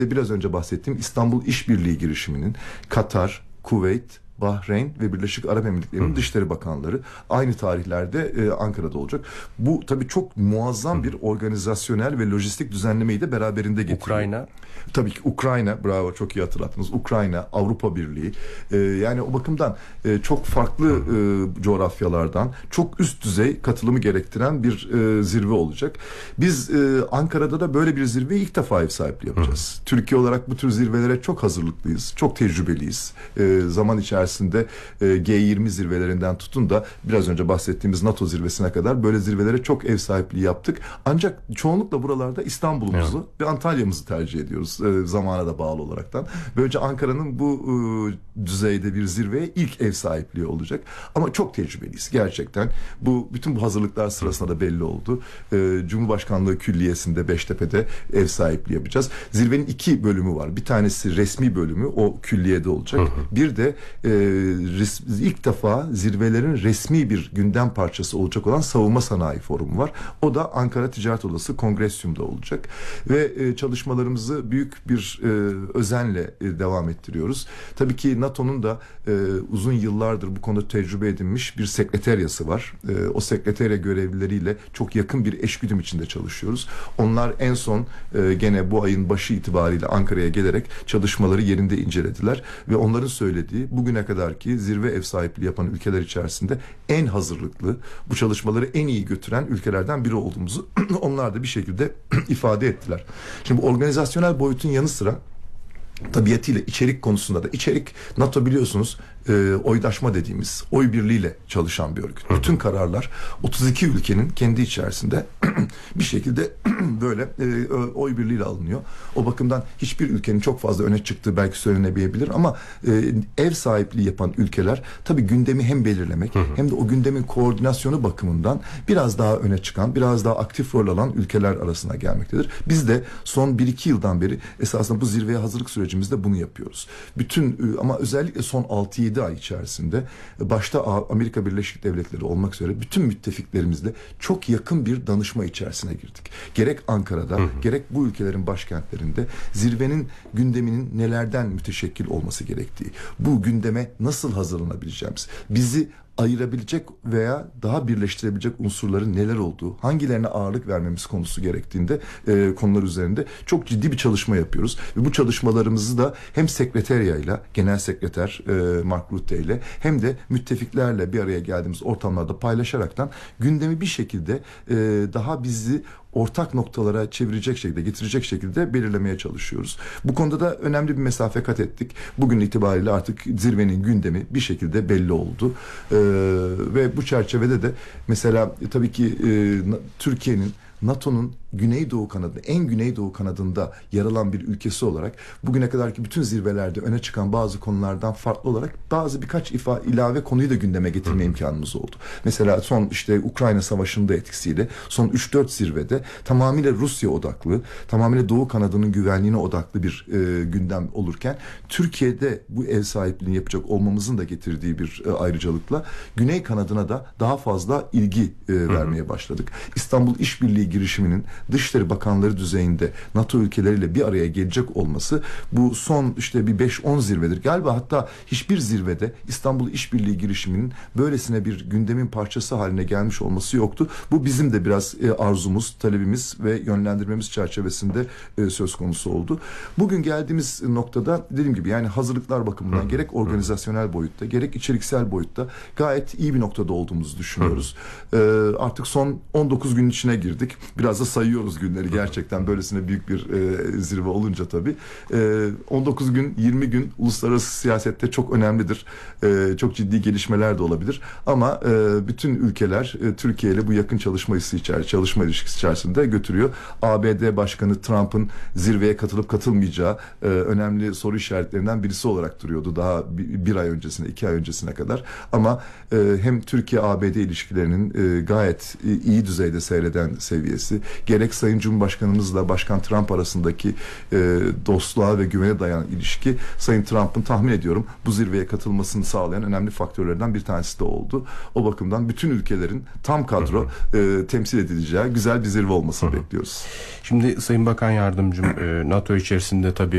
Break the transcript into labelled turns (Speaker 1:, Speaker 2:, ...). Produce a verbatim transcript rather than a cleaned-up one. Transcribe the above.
Speaker 1: biraz önce bahsettiğim İstanbul İşbirliği girişiminin Katar, Kuveyt, Bahreyn ve Birleşik Arap Emirlikleri'nin Dışişleri Bakanları aynı tarihlerde e, Ankara'da olacak. Bu tabii çok muazzam Hı. bir organizasyonel ve lojistik düzenlemeyi de beraberinde getiriyor.
Speaker 2: Ukrayna.
Speaker 1: Tabii ki Ukrayna, bravo, çok iyi hatırlattınız. Ukrayna, Avrupa Birliği, e, yani o bakımdan e, çok farklı e, coğrafyalardan çok üst düzey katılımı gerektiren bir e, zirve olacak. Biz e, Ankara'da da böyle bir zirveyi ilk defa ev sahipliği yapacağız. Hı. Türkiye olarak bu tür zirvelere çok hazırlıklıyız, çok tecrübeliyiz. E, zaman içerisinde e, G yirmi zirvelerinden tutun da biraz önce bahsettiğimiz NATO zirvesine kadar böyle zirvelere çok ev sahipliği yaptık. Ancak çoğunlukla buralarda İstanbul'umuzu evet. ve Antalya'mızı tercih ediyoruz. Zamana da bağlı olaraktan. Böylece Ankara'nın bu e, düzeyde bir zirveye ilk ev sahipliği olacak. Ama çok tecrübeliyiz gerçekten. Bu bütün bu hazırlıklar sırasında da belli oldu. E, Cumhurbaşkanlığı Külliyesi'nde Beştepe'de ev sahipliği yapacağız. Zirvenin iki bölümü var. Bir tanesi resmi bölümü, o külliyede olacak. Hı hı. Bir de e, res, ilk defa zirvelerin resmi bir gündem parçası olacak olan Savunma Sanayi Forumu var. O da Ankara Ticaret Odası Kongresyum'da olacak. Ve e, çalışmalarımızı büyük bir e, özenle e, devam ettiriyoruz. Tabii ki NATO'nun da e, uzun yıllardır bu konuda tecrübe edinmiş bir sekreteryası var. E, o sekreterya görevlileriyle çok yakın bir eşgüdüm içinde çalışıyoruz. Onlar en son e, gene bu ayın başı itibariyle Ankara'ya gelerek çalışmaları yerinde incelediler ve onların söylediği bugüne kadarki zirve ev sahipliği yapan ülkeler içerisinde en hazırlıklı, bu çalışmaları en iyi götüren ülkelerden biri olduğumuzu onlar da bir şekilde ifade ettiler. Şimdi bu organizasyonel boyutun yanı sıra tabiatıyla içerik konusunda da, içerik NATO biliyorsunuz e, oydaşma dediğimiz oy birliğiyle çalışan bir örgüt. Bütün kararlar otuz iki ülkenin kendi içerisinde bir şekilde böyle e, oy birliğiyle alınıyor. O bakımdan hiçbir ülkenin çok fazla öne çıktığı belki söylenemeyebilir ama e, ev sahipliği yapan ülkeler tabii gündemi hem belirlemek hem de o gündemin koordinasyonu bakımından biraz daha öne çıkan, biraz daha aktif rol alan ülkeler arasına gelmektedir. Biz de son bir iki yıldan beri esasında bu zirveye hazırlık sürecimizde bunu yapıyoruz. Bütün ama özellikle son altı yedi ay içerisinde başta Amerika Birleşik Devletleri olmak üzere bütün müttefiklerimizle çok yakın bir danışma içerisine girdik. Gerek Ankara'da, hı hı. gerek bu ülkelerin başkentlerinde zirvenin gündeminin nelerden müteşekkil olması gerektiği, bu gündeme nasıl hazırlanabileceğimiz, bizi ayırabilecek veya daha birleştirebilecek unsurların neler olduğu, hangilerine ağırlık vermemiz konusu gerektiğinde e, konular üzerinde çok ciddi bir çalışma yapıyoruz. Ve bu çalışmalarımızı da hem sekreteryayla, genel sekreter e, Mark Rutte ile hem de müttefiklerle bir araya geldiğimiz ortamlarda paylaşaraktan gündemi bir şekilde e, daha bizi ortak noktalara çevirecek şekilde, getirecek şekilde belirlemeye çalışıyoruz. Bu konuda da önemli bir mesafe kat ettik. Bugün itibariyle artık zirvenin gündemi bir şekilde belli oldu. Ee, ve bu çerçevede de mesela e, tabii ki e, Türkiye'nin NATO'nun Güneydoğu kanadında, en Güneydoğu kanadında yer alan bir ülkesi olarak bugüne kadarki bütün zirvelerde öne çıkan bazı konulardan farklı olarak bazı birkaç ifa, ilave konuyu da gündeme getirme imkanımız oldu. Mesela son işte Ukrayna Savaşı'nın da etkisiyle son üç dört zirvede tamamıyla Rusya odaklı, tamamıyla Doğu kanadının güvenliğine odaklı bir e, gündem olurken Türkiye'de bu ev sahipliğini yapacak olmamızın da getirdiği bir e, ayrıcalıkla Güney kanadına da daha fazla ilgi e, vermeye başladık. İstanbul İşbirliği girişiminin Dışişleri Bakanları düzeyinde NATO ülkeleriyle bir araya gelecek olması bu son işte bir beş on zirvedir. Galiba hatta hiçbir zirvede İstanbul İşbirliği girişiminin böylesine bir gündemin parçası haline gelmiş olması yoktu. Bu bizim de biraz e, arzumuz, talebimiz ve yönlendirmemiz çerçevesinde e, söz konusu oldu. Bugün geldiğimiz noktada dediğim gibi yani hazırlıklar bakımından gerek organizasyonel boyutta gerek içeriksel boyutta gayet iyi bir noktada olduğumuzu düşünüyoruz. E, artık son on dokuz gün içine girdik. Biraz da sayıyoruz günleri gerçekten böylesine büyük bir e, zirve olunca tabii. E, on dokuz gün, yirmi gün uluslararası siyasette çok önemlidir. E, çok ciddi gelişmeler de olabilir. Ama e, bütün ülkeler e, Türkiye ile bu yakın çalışma içerisinde, çalışma ilişkisi içerisinde götürüyor. A B D Başkanı Trump'ın zirveye katılıp katılmayacağı e, önemli soru işaretlerinden birisi olarak duruyordu daha bir, bir ay öncesine, iki ay öncesine kadar. Ama e, hem Türkiye-A B D ilişkilerinin e, gayet e, iyi düzeyde seyreden seviyesi, gerek Sayın Cumhurbaşkanımızla Başkan Trump arasındaki e, dostluğa ve güvene dayanan ilişki Sayın Trump'ın tahmin ediyorum bu zirveye katılmasını sağlayan önemli faktörlerden bir tanesi de oldu. O bakımdan bütün ülkelerin tam kadro e, temsil edileceği güzel bir zirve olmasını bekliyoruz.
Speaker 2: Şimdi Sayın Bakan Yardımcım, e, NATO içerisinde tabii